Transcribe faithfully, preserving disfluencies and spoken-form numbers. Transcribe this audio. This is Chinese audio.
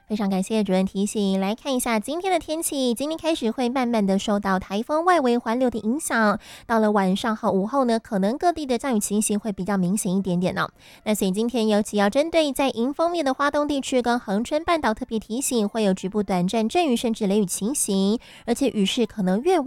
非常感谢主任提醒，来看一下今天的天气。今天开始会慢慢的受到台风外围环流的影响，到了晚上和午后呢，可能各地的降雨情形会比较明显一点点呢、哦。那所以今天尤其要针对在迎风面的花东地区跟恒春半岛特别提醒，会有局部短暂阵雨甚至雷雨情形，而且雨势可能越